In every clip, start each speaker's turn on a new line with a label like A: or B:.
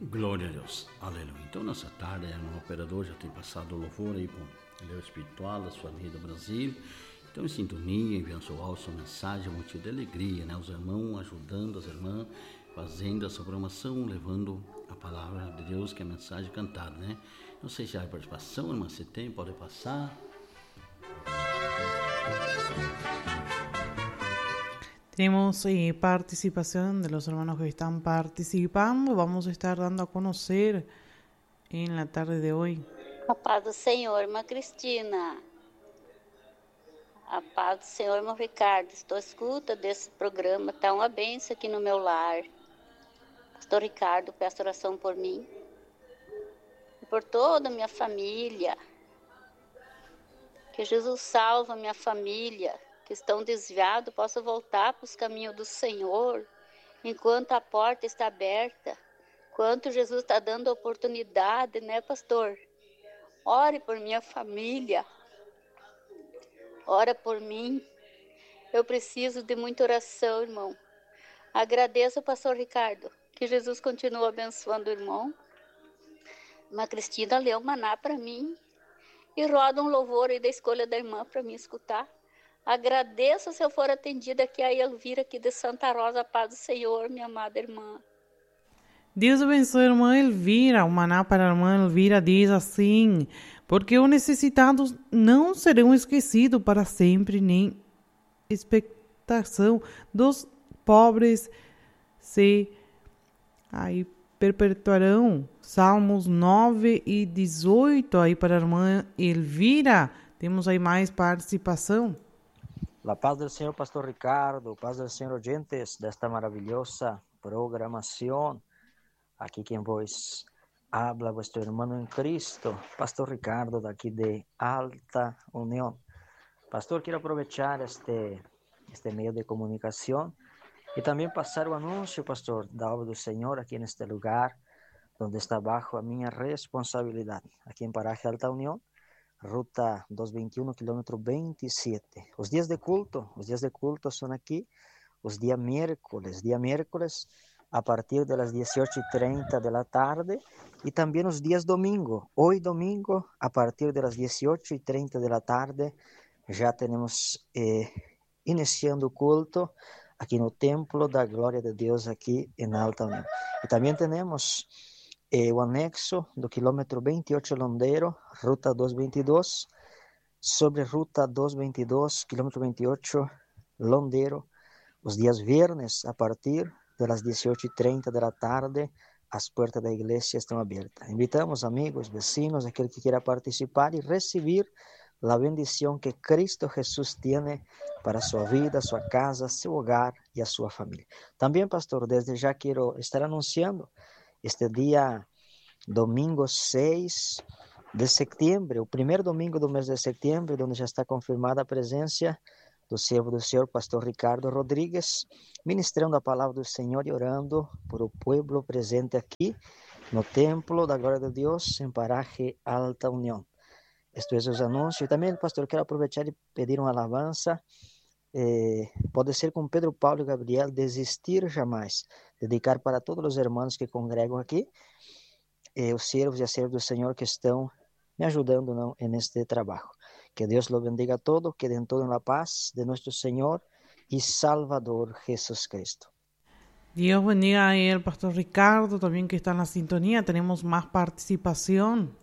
A: Glória a Deus, aleluia. Então nessa tarde, irmão operador já tem passado o louvor aí para o espiritual da sua vida Brasil. Então em sintonia, enviando sua mensagem, motivo de alegria, né? Os irmãos ajudando as irmãs, fazendo essa programação, levando a palavra de Deus, que é a mensagem cantada, né? Não sei se há participação, irmã, se tem, pode passar.
B: Tenemos participación de los hermanos que están participando. Vamos a estar dando a conocer en la tarde de hoy.
C: A paz do Senhor, irmã Cristina. A paz do Senhor, irmão Ricardo. Estou à escuta desse programa. Está uma bênção aqui no meu lar. Pastor Ricardo, peço oração por mim e por toda a minha família. Que Jesus salve a minha família, que estão desviados, possam voltar para os caminhos do Senhor, enquanto a porta está aberta, enquanto Jesus está dando a oportunidade, né, pastor? Ore por minha família, ora por mim. Eu preciso de muita oração, irmão. Agradeço ao pastor Ricardo, que Jesus continue abençoando o irmão. Irmã Cristina leu maná para mim e roda um louvor aí da escolha da irmã para mim escutar. Agradeço se eu for atendida aqui a Elvira aqui de Santa Rosa, a paz do Senhor, minha amada irmã.
B: Deus abençoe a irmã Elvira. O maná para a irmã Elvira diz assim: porque os necessitados não serão esquecidos para sempre, nem expectação dos pobres se aí perpetuarão. Salmos 9 e 18 aí para a irmã Elvira. Temos aí mais participação.
D: La paz del Señor, Pastor Ricardo, paz del Señor, oyentes de esta maravillosa programación. Aquí quien vos habla, vuestro hermano en Cristo, Pastor Ricardo, de aquí de Alta Unión. Pastor, quiero aprovechar este medio de comunicación y también pasar el anuncio, Pastor, da obra del Señor aquí en este lugar, donde está bajo a mi responsabilidad, aquí en Paraje Alta Unión. Ruta 221, kilómetro 27. Los días de culto son aquí, los días miércoles a partir de las 18:30 de la tarde y también los días domingo. Hoy domingo a partir de las 18:30 de la tarde ya tenemos iniciando culto aquí en el Templo da Glória de Dios aquí en Alta Unión. Y también tenemos o anexo do quilômetro 28 Londeiro, ruta 222, sobre ruta 222, quilômetro 28 Londeiro, os dias viernes a partir das 18:30 da tarde, as portas da igreja estão abertas. Invitamos amigos, vecinos, aquele que queira participar e receber a bendição que Cristo Jesus tem para a sua vida, sua casa, seu hogar e a sua família. Também, pastor, desde já quero estar anunciando este dia domingo 6 de setembro, o primeiro domingo do mês de setembro, onde já está confirmada a presença do servo do Senhor, pastor Ricardo Rodrigues, ministrando a palavra do Senhor e orando por o povo presente aqui no Templo da Glória de Deus, em Paraje Alta União. Estes são os anúncios. E também, pastor, quero aproveitar e pedir uma alabança. Pode ser com Pedro, Paulo e Gabriel, desistir jamais, dedicar para todos os irmãos que congregam aqui, os servos e as servas do Senhor que estão me ajudando neste trabalho. Que Deus lo bendiga a todos, queden todos na paz de nosso Senhor e Salvador Jesus Cristo.
B: Dios bendiga a el pastor Ricardo, también que está en la sintonía. Tenemos más participación.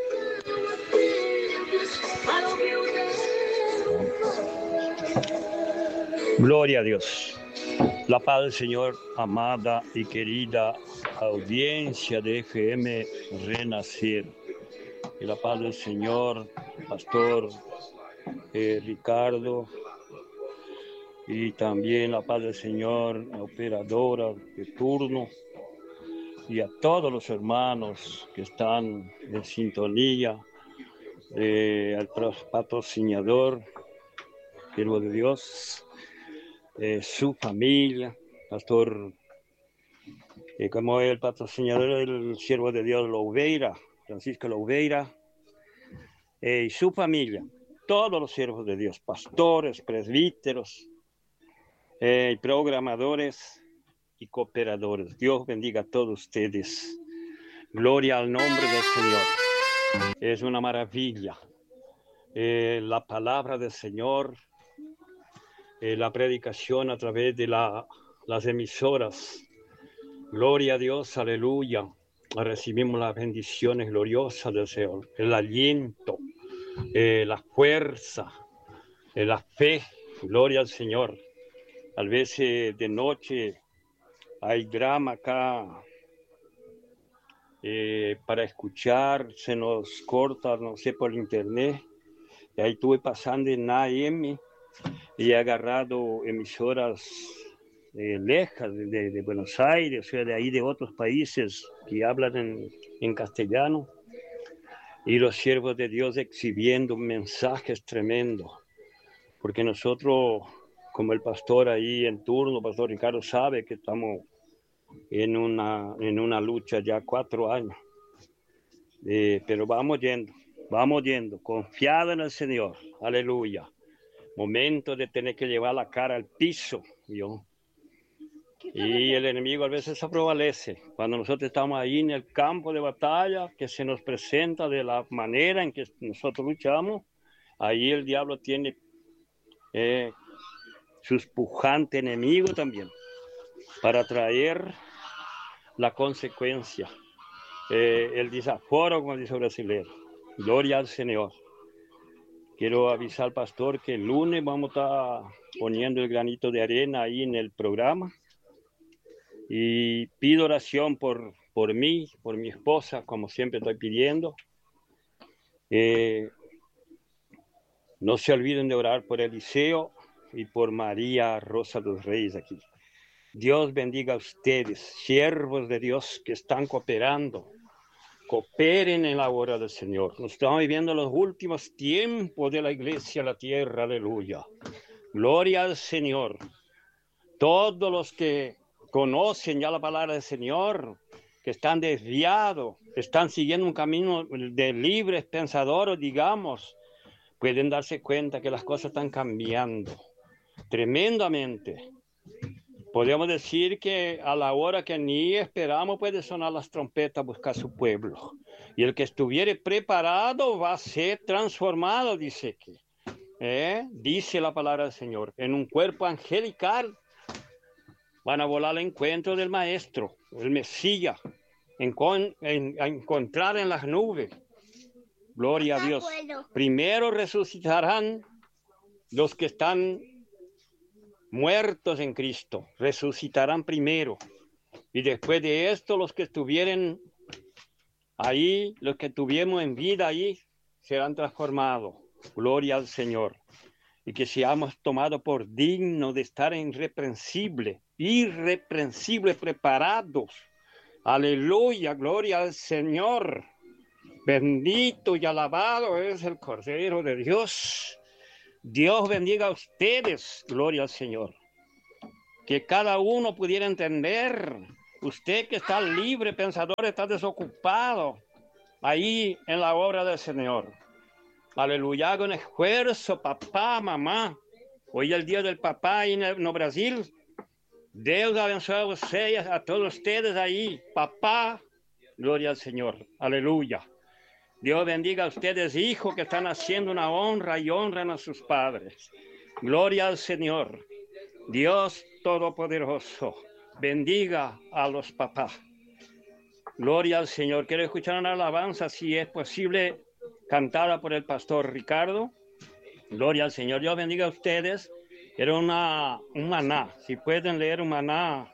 E: Gloria a Dios. La paz del Señor, amada y querida audiencia de FM Renacer. Y la paz del Señor, Pastor Ricardo. Y también la paz del Señor, la operadora de turno. Y a todos los hermanos que están en sintonía. Al patrocinador, siervo de Dios. Su familia, pastor, como el patrocinador del siervo de Dios Louveira, Francisco Louveira, y su familia, todos los siervos de Dios, pastores, presbíteros, programadores y cooperadores. Dios bendiga a todos ustedes. Gloria al nombre del Señor. Es una maravilla. La palabra del Señor, la predicación a través de las emisoras. Gloria a Dios, aleluya. Recibimos las bendiciones gloriosas del Señor, el aliento, la fuerza, la fe. Gloria al Señor. A veces de noche hay drama acá para escuchar, se nos corta, no sé, por internet. Y ahí estuve pasando en AM y he agarrado emisoras lejas de Buenos Aires, o sea, de ahí de otros países que hablan en castellano, y los siervos de Dios exhibiendo mensajes tremendos, porque nosotros, como el pastor ahí en turno, Pastor Ricardo, sabe que estamos en una lucha ya 4 años, pero vamos yendo, confiado en el Señor, aleluya. Momento de tener que llevar la cara al piso, ¿yo? Y el enemigo a veces se prevalece. Cuando nosotros estamos ahí en el campo de batalla, que se nos presenta de la manera en que nosotros luchamos, ahí el diablo tiene sus pujante enemigo también, para traer la consecuencia, el desaforo, como dice el brasileño. Gloria al Señor. Quiero avisar al pastor que el lunes vamos a estar poniendo el granito de arena ahí en el programa. Y pido oración por mí, por mi esposa, como siempre estoy pidiendo. No se olviden de orar por Eliseo y por María Rosa dos Reyes aquí. Dios bendiga a ustedes, siervos de Dios que están cooperando. Cooperen en la obra del Señor. Nos estamos viviendo los últimos tiempos de la iglesia, la tierra, aleluya. Gloria al Señor. Todos los que conocen ya la palabra del Señor, que están desviados, están siguiendo un camino de libres pensadores, digamos, pueden darse cuenta que las cosas están cambiando tremendamente. Podemos decir que a la hora que ni esperamos puede sonar las trompetas a buscar su pueblo. Y el que estuviere preparado va a ser transformado, dice dice la palabra del Señor, en un cuerpo angelical. Van a volar al encuentro del Maestro, el Mesías, a encontrar en las nubes. Gloria a Dios. Primero resucitarán los que están muertos en Cristo, resucitarán primero. Y después de esto, los que estuvieron ahí, los que tuvimos en vida ahí, serán transformados. Gloria al Señor. Y que seamos tomados por dignos de estar irreprensibles, preparados. Aleluya, gloria al Señor. Bendito y alabado es el Cordero de Dios. Dios bendiga a ustedes, gloria al Señor. Que cada uno pudiera entender, usted que está libre, pensador, está desocupado, ahí en la obra del Señor. Aleluya, haga un esfuerzo, papá, mamá. Hoy es el día del papá ahí en Brasil. Dios abençoe a ustedes, a todos ustedes ahí. Papá, gloria al Señor. Aleluya. Dios bendiga a ustedes, hijos, que están haciendo una honra y honran a sus padres. Gloria al Señor. Dios Todopoderoso, bendiga a los papás. Gloria al Señor. Quiero escuchar una alabanza, si es posible, cantada por el pastor Ricardo. Gloria al Señor. Dios bendiga a ustedes. Era un maná. Si pueden leer un maná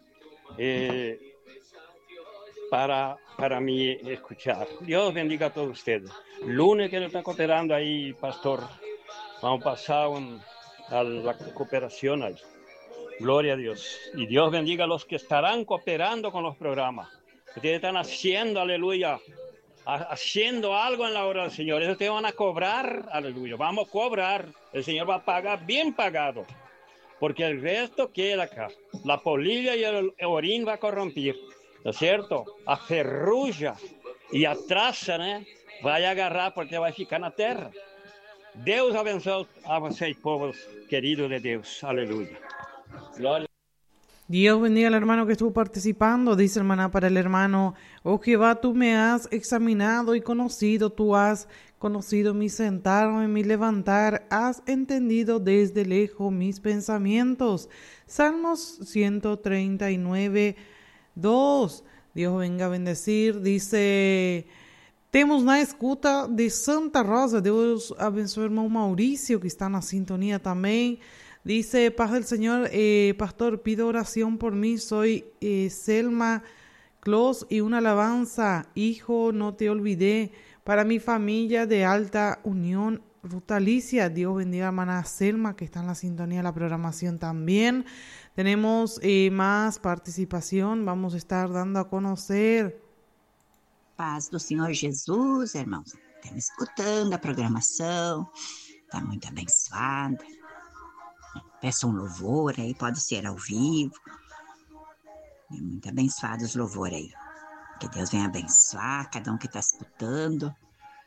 E: para mí escuchar. Dios bendiga a todos ustedes. Lunes que está cooperando ahí, pastor. Vamos a pasar a la cooperación ahí. Gloria a Dios. Y Dios bendiga a los que estarán cooperando con los programas. Ustedes están haciendo, aleluya, haciendo algo en la obra del Señor. Eso te van a cobrar, aleluya. Vamos a cobrar. El Señor va a pagar bien pagado. Porque el resto queda acá. La polilla y el orín va a corromper. ¿No es cierto? A ferruja y a traça, né? Vai agarrar porque vai ficar na terra. Deus abençoe a vocês, povos queridos de Deus. Aleluia. Glória.
B: Dios bendiga al hermano que estuvo participando. Dice hermana para el hermano: oh Jehová, tú me has examinado y conocido, tú has conocido mi sentarme, mi levantar, has entendido desde lejos mis pensamientos. Salmos 139, 2. Dios venga a bendecir. Dice: temos na escuta de Santa Rosa. Deus abençoe o irmão Maurício, que está na sintonia também. Dice: paz del Señor, pastor, pido oración por mí. Soy Selma Clos y una alabanza. Hijo, no te olvidé. Para mi familia de Alta Unión Rutalicia. Dios bendiga a hermana Selma, que está en la sintonía de la programación también. Tenemos más participación. Vamos a estar dando a conocer.
F: Paz do Senhor Jesus, irmãos. Estamos escutando a programação. Está muito abençoada. Peça louvor aí, pode ser ao vivo. É muito abençoado os louvores aí. Que Deus venha abençoar cada um que está escutando.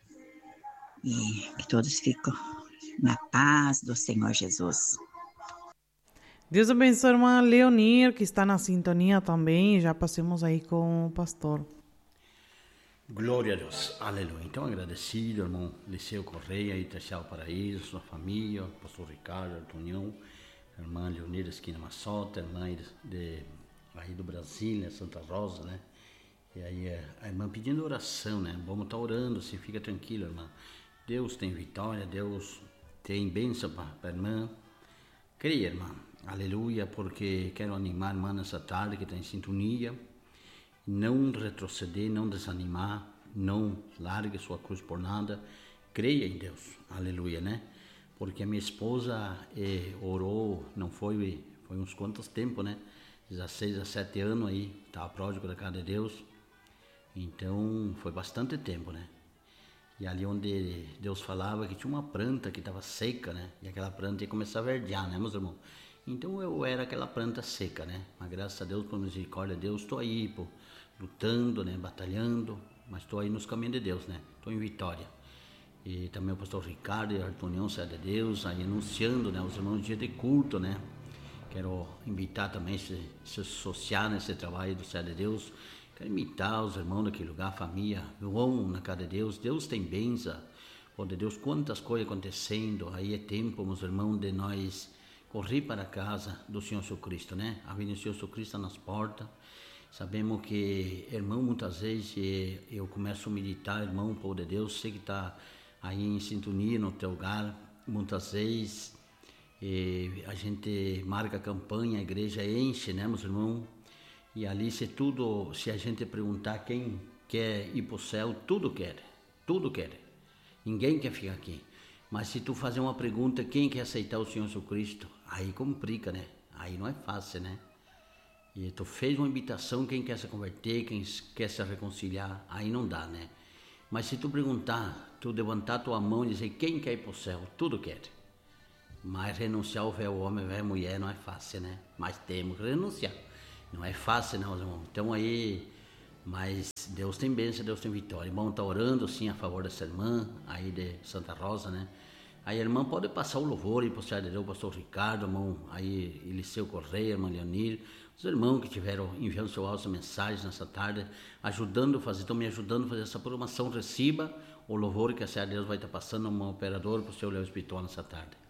F: E que todos fiquem na paz do Senhor Jesus.
B: Deus abençoe a irmã Leonir, que está na sintonia também. Já passemos aí com o pastor.
A: Glória a Deus, aleluia. Então, agradecido, irmão Liceu Correia, aí, Tercial Paraíso, sua família, pastor Ricardo, Artunião, irmã Leonir Esquina Massota, irmã aí do Brasil, né, Santa Rosa, né? E aí a irmã pedindo oração, né? Vamos estar orando, se fica tranquila, irmã. Deus tem vitória, Deus tem bênção para a irmã. Creia, irmã, aleluia, porque quero animar a irmã nessa tarde que está em sintonia. Não retroceder, não desanimar, não largue sua cruz por nada. Creia em Deus, aleluia, né? Porque a minha esposa orou, não foi uns quantos tempos, né? 16, 17 anos aí, estava pródigo da casa de Deus. Então, foi bastante tempo, né? E ali onde Deus falava que tinha uma planta que estava seca, né? E aquela planta ia começar a verdear, né, meus irmãos? Então, eu era aquela planta seca, né? Mas graças a Deus, por misericórdia de Deus, estou aí, pô, lutando, né? Batalhando, mas estou aí nos caminhos de Deus, né? Estou em vitória. E também o pastor Ricardo e a Artunião, Serra de Deus, aí anunciando, né? Os irmãos dia de culto, né? Quero invitar também a se associar nesse trabalho do Serra de Deus. Quero invitar os irmãos daquele lugar, a família, vão na casa de Deus. Deus tem bênção, pô, de Deus, quantas coisas acontecendo. Aí é tempo, meus irmãos, de nós correr para a casa do Senhor Jesus Cristo, né? A vinda do Senhor Jesus Cristo nas portas. Sabemos que, irmão, muitas vezes eu começo a meditar, irmão, povo de Deus, sei que está aí em sintonia no teu lugar. Muitas vezes a gente marca a campanha, a igreja enche, né, meus irmãos? E ali se a gente perguntar quem quer ir para o céu, tudo quer. Ninguém quer ficar aqui. Mas se tu fazer uma pergunta, quem quer aceitar o Senhor Jesus Cristo, aí complica, né? Aí não é fácil, né? E tu fez uma invitação, quem quer se converter, quem quer se reconciliar, aí não dá, né? Mas se tu perguntar, tu levantar tua mão e dizer quem quer ir para o céu, tudo quer. Mas renunciar ao velho homem, velha mulher, não é fácil, né? Mas temos que renunciar. Não é fácil, não, irmão. Então aí, mas Deus tem bênção, Deus tem vitória. Irmão, está orando, sim, a favor dessa irmã aí de Santa Rosa, né? Aí a irmã pode passar o louvor e postar de Deus, o pastor Ricardo, irmão, aí Eliseu Correia, irmã Leonir, os irmãos que tiveram enviando seu áudio, mensagens nessa tarde, estão me ajudando a fazer essa programação. Receba o louvor que a Senhora de Deus vai estar passando, uma operadora para o seu Léo Espiritual nessa tarde.